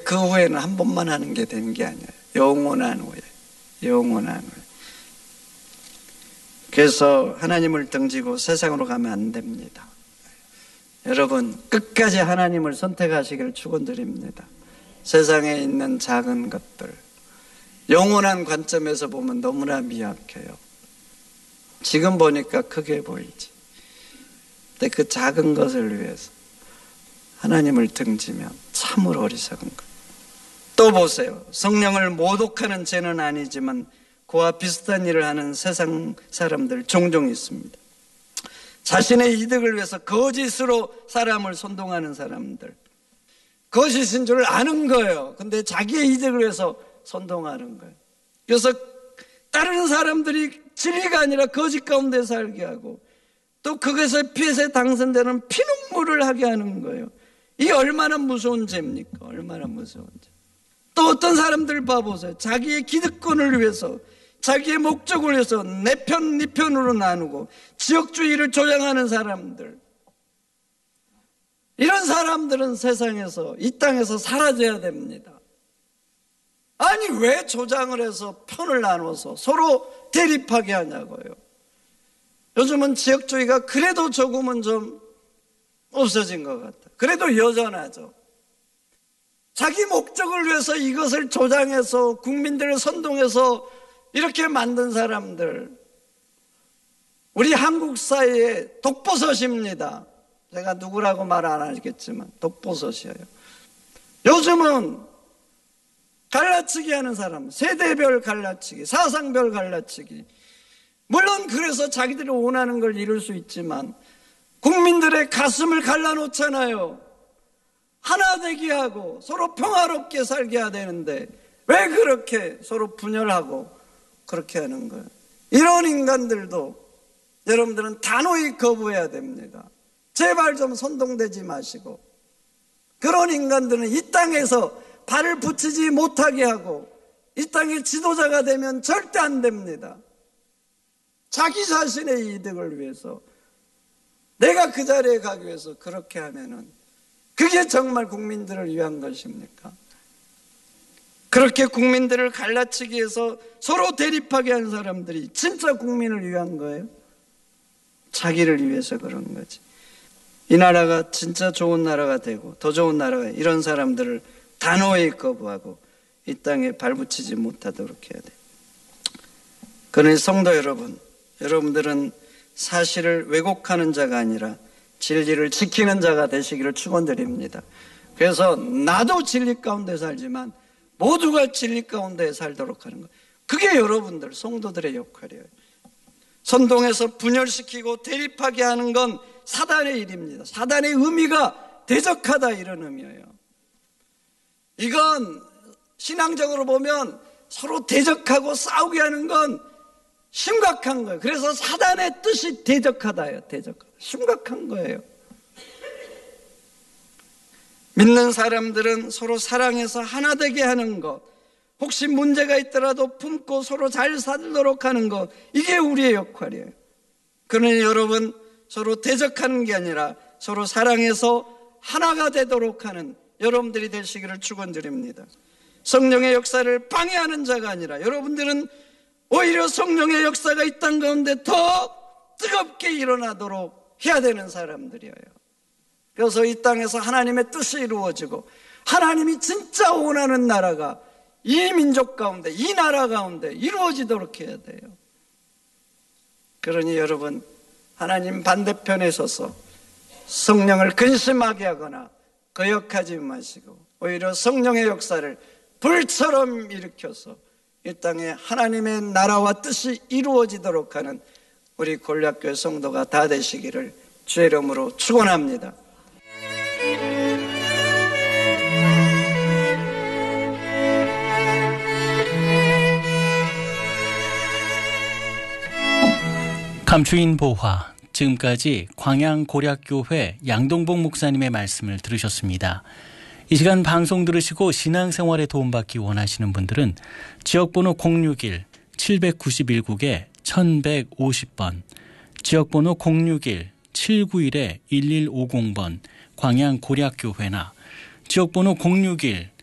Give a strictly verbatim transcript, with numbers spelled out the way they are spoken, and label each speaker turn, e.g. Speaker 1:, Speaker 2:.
Speaker 1: 그 후에는 한 번만 하는 게 되는 게 아니에요. 영원한 후에, 영원한 후에. 그래서 하나님을 등지고 세상으로 가면 안 됩니다. 여러분, 끝까지 하나님을 선택하시기를 축원드립니다. 세상에 있는 작은 것들, 영원한 관점에서 보면 너무나 미약해요. 지금 보니까 크게 보이지. 근데 그 작은 것을 위해서 하나님을 등지면 참으로 어리석은 거예요. 또 보세요. 성령을 모독하는 죄는 아니지만 그와 비슷한 일을 하는 세상 사람들 종종 있습니다. 자신의 이득을 위해서 거짓으로 사람을 선동하는 사람들. 거짓인 줄 아는 거예요. 근데 자기의 이득을 위해서 선동하는 거예요. 그래서 다른 사람들이 진리가 아니라 거짓 가운데 살게 하고 또 그것에 피해서 당선되는 피눈물을 하게 하는 거예요. 이게 얼마나 무서운 죄입니까? 얼마나 무서운 죄. 또 어떤 사람들 봐보세요. 자기의 기득권을 위해서, 자기의 목적을 위해서 내 편, 네 편으로 나누고 지역주의를 조장하는 사람들. 이런 사람들은 세상에서, 이 땅에서 사라져야 됩니다. 아니 왜 조장을 해서 편을 나눠서 서로 대립하게 하냐고요. 요즘은 지역주의가 그래도 조금은 좀 없어진 것 같아요. 그래도 여전하죠. 자기 목적을 위해서 이것을 조장해서 국민들을 선동해서 이렇게 만든 사람들, 우리 한국 사회의 독버섯입니다. 제가 누구라고 말 안 하겠지만 독버섯이에요. 요즘은 갈라치기 하는 사람, 세대별 갈라치기, 사상별 갈라치기. 물론 그래서 자기들이 원하는 걸 이룰 수 있지만 국민들의 가슴을 갈라놓잖아요. 하나 되게 하고 서로 평화롭게 살게 해야 되는데 왜 그렇게 서로 분열하고 그렇게 하는 거예요? 이런 인간들도 여러분들은 단호히 거부해야 됩니다. 제발 좀 선동되지 마시고, 그런 인간들은 이 땅에서 발을 붙이지 못하게 하고 이 땅의 지도자가 되면 절대 안 됩니다. 자기 자신의 이득을 위해서, 내가 그 자리에 가기 위해서 그렇게 하면은 그게 정말 국민들을 위한 것입니까? 그렇게 국민들을 갈라치기 위해서 서로 대립하게 한 사람들이 진짜 국민을 위한 거예요? 자기를 위해서 그런 거지. 이 나라가 진짜 좋은 나라가 되고 더 좋은 나라가, 이런 사람들을 단호히 거부하고 이 땅에 발붙이지 못하도록 해야 돼요. 그러니 성도 여러분, 여러분들은 사실을 왜곡하는 자가 아니라 진리를 지키는 자가 되시기를 축원드립니다. 그래서 나도 진리 가운데 살지만 모두가 진리 가운데 살도록 하는 것, 그게 여러분들 성도들의 역할이에요. 선동해서 분열시키고 대립하게 하는 건 사단의 일입니다. 사단의 의미가 대적하다, 이런 의미예요. 이건 신앙적으로 보면 서로 대적하고 싸우게 하는 건 심각한 거예요. 그래서 사단의 뜻이 대적하다예요. 대적하다. 심각한 거예요. 믿는 사람들은 서로 사랑해서 하나 되게 하는 것, 혹시 문제가 있더라도 품고 서로 잘 살도록 하는 것, 이게 우리의 역할이에요. 그러니 여러분, 서로 대적하는 게 아니라 서로 사랑해서 하나가 되도록 하는 여러분들이 되시기를 축원드립니다. 성령의 역사를 방해하는 자가 아니라 여러분들은 오히려 성령의 역사가 이 땅 가운데 더 뜨겁게 일어나도록 해야 되는 사람들이에요. 그래서 이 땅에서 하나님의 뜻이 이루어지고 하나님이 진짜 원하는 나라가 이 민족 가운데, 이 나라 가운데 이루어지도록 해야 돼요. 그러니 여러분, 하나님 반대편에 서서 성령을 근심하게 하거나 거역하지 마시고 오히려 성령의 역사를 불처럼 일으켜서 이 땅에 하나님의 나라와 뜻이 이루어지도록 하는 우리 골략교회 성도가 다 되시기를 주의 이름으로 축원합니다.
Speaker 2: 감추인 보화, 지금까지 광양골약교회 양동복 목사님의 말씀을 들으셨습니다. 이 시간 방송 들으시고 신앙생활에 도움받기 원하시는 분들은 지역번호 공육일 칠구일 국에 천백오십 번, 지역번호 공육일 칠구일 일일오공 번 광양골약교회나 지역번호 공육일